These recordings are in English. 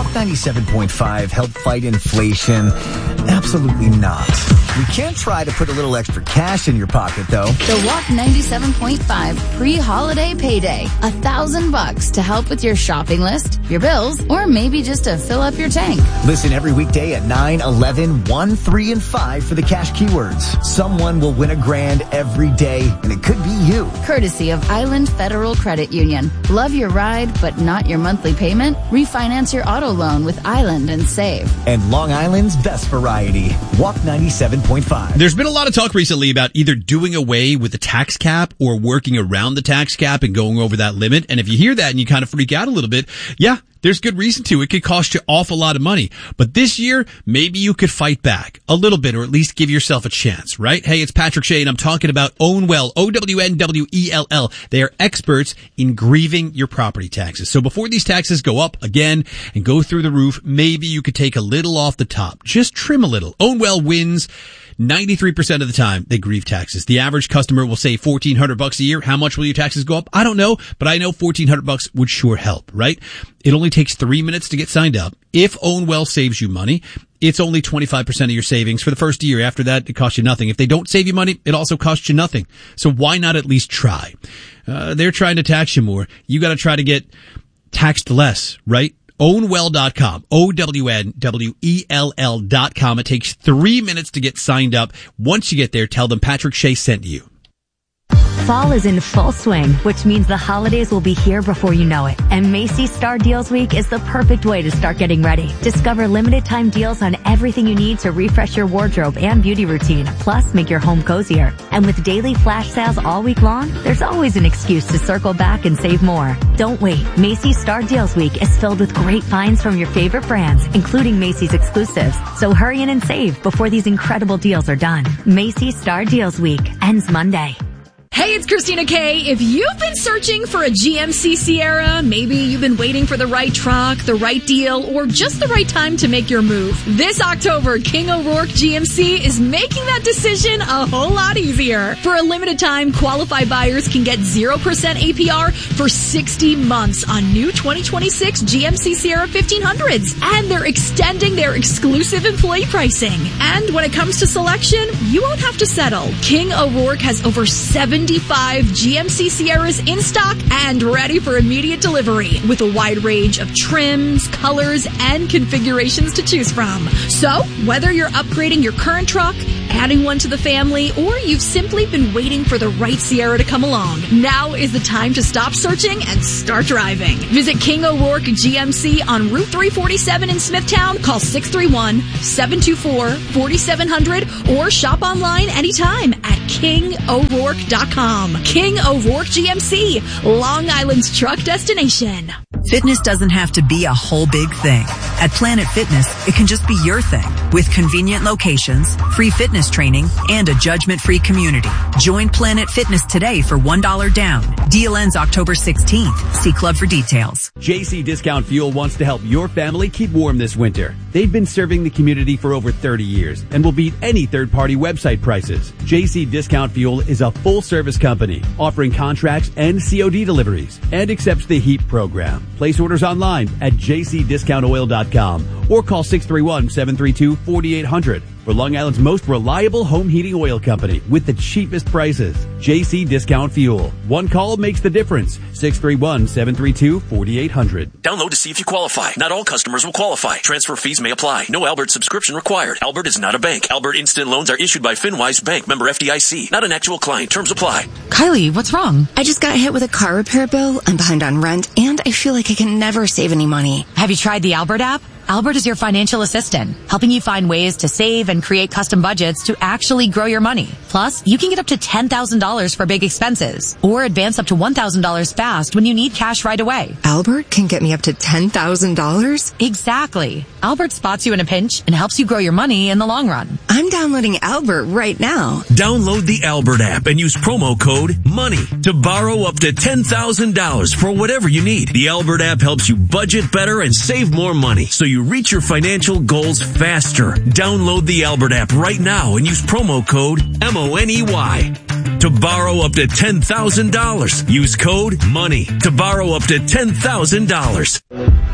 Walk 97.5 help fight inflation? Absolutely not. We can try to put a little extra cash in your pocket, though. The Walk 97.5 pre-holiday payday. $1,000 to help with your shopping list, your bills, or maybe just to fill up your tank. Listen every weekday at 9, 11, 1, 3, and 5 for the cash keywords. Someone will win $1,000 every day, and it could be you. Courtesy of Island Federal Credit Union. Love your ride, but not your monthly payment? Refinance your auto loan with Island and save. And Long Island's best variety. Walk 97.5. There's been a lot of talk recently about either doing away with the tax cap or working around the tax cap and going over that limit. And if you hear that and you kind of freak out a little bit, yeah, there's good reason to. It could cost you awful lot of money. But this year, maybe you could fight back a little bit or at least give yourself a chance, right? Hey, it's Patrick Shea and I'm talking about Ownwell, Ownwell. They are experts in grieving your property taxes. So before these taxes go up again and go through the roof, maybe you could take a little off the top. Just trim a little. Ownwell wins 93% of the time they grieve taxes. The average customer will save $1,400 a year. How much will your taxes go up? I don't know, but I know $1,400 would sure help, right? It only takes 3 minutes to get signed up. If Ownwell saves you money, it's only 25% of your savings for the first year. After that, it costs you nothing. If they don't save you money, it also costs you nothing. So why not at least try? They're trying to tax you more. You got to try to get taxed less, right? Ownwell.com. Ownwell.com. It takes 3 minutes to get signed up. Once you get there, tell them Patrick Shea sent you. Fall is in full swing, which means the holidays will be here before you know it. And Macy's Star Deals Week is the perfect way to start getting ready. Discover limited time deals on everything you need to refresh your wardrobe and beauty routine, plus make your home cozier. And with daily flash sales all week long, there's always an excuse to circle back and save more. Don't wait. Macy's Star Deals Week is filled with great finds from your favorite brands, including Macy's exclusives. So hurry in and save before these incredible deals are done. Macy's Star Deals Week ends Monday. Hey, it's Christina Kay. If you've been searching for a GMC Sierra, maybe you've been waiting for the right truck, the right deal, or just the right time to make your move. This October, King O'Rourke GMC is making that decision a whole lot easier. For a limited time, qualified buyers can get 0% APR for 60 months on new 2026 GMC Sierra 1500s. And they're extending their exclusive employee pricing. And when it comes to selection, you won't have to settle. King O'Rourke has over 75 GMC Sierras in stock and ready for immediate delivery with a wide range of trims, colors, and configurations to choose from. So, whether you're upgrading your current truck, adding one to the family, or you've simply been waiting for the right Sierra to come along, now is the time to stop searching and start driving. Visit King O'Rourke GMC on Route 347 in Smithtown. Call 631-724-4700 or shop online anytime at KingO'Rourke.com. King O'Rourke GMC, Long Island's truck destination. Fitness doesn't have to be a whole big thing. At Planet Fitness, it can just be your thing. With convenient locations, free fitness training, and a judgment-free community. Join Planet Fitness today for $1 down. Deal ends October 16th. See Club for details. JC Discount Fuel wants to help your family keep warm this winter. They've been serving the community for over 30 years and will beat any third-party website prices. JC Discount Fuel is a full-service company offering contracts and COD deliveries and accepts the HEAP program. Place orders online at jcdiscountoil.com or call 631-732-4800 for Long Island's most reliable home heating oil company with the cheapest prices. JC Discount Fuel. One call makes the difference. 631-732-4800. Download to see if you qualify. Not all customers will qualify. Transfer fees may apply. No Albert subscription required. Albert is not a bank. Albert Instant Loans are issued by FinWise Bank, member FDIC. Not an actual client. Terms apply. Kylie, what's wrong? I just got hit with a car repair bill. I'm behind on rent, and I feel like I can never save any money. Have you tried the Albert app? Albert is your financial assistant, helping you find ways to save and create custom budgets to actually grow your money. Plus, you can get up to $10,000 for big expenses or advance up to $1,000 fast when you need cash right away. Albert can get me up to $10,000? Exactly. Albert spots you in a pinch and helps you grow your money in the long run. I'm downloading Albert right now. Download the Albert app and use promo code MONEY to borrow up to $10,000 for whatever you need. The Albert app helps you budget better and save more money so you reach your financial goals faster. Download the Albert app right now and use promo code MONEY to borrow up to $10,000. Use code MONEY to borrow up to $10,000.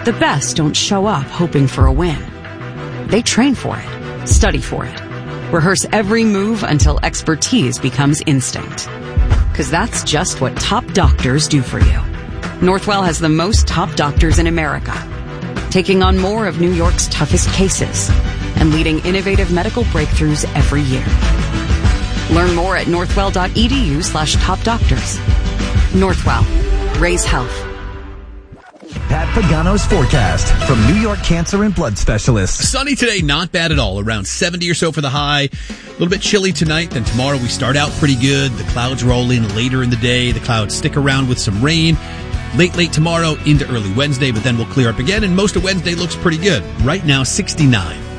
The best don't show up hoping for a win. They train for it, study for it, rehearse every move until expertise becomes instinct. Because that's just what top doctors do for you. Northwell has the most top doctors in America, taking on more of New York's toughest cases and leading innovative medical breakthroughs every year. Learn more at northwell.edu/topdoctors. Northwell. Raise health. Pat Pagano's forecast from New York Cancer and Blood Specialists. Sunny today, not bad at all. Around 70 or so for the high. A little bit chilly tonight. Then tomorrow we start out pretty good. The clouds roll in later in the day. The clouds stick around with some rain. Late tomorrow into early Wednesday, but then we'll clear up again. And most of Wednesday looks pretty good. Right now, 69.